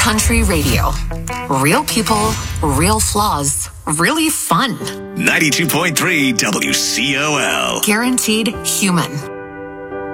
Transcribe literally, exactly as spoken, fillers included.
Country radio. Real people, real flaws, really fun. ninety-two point three W C O L. Guaranteed human.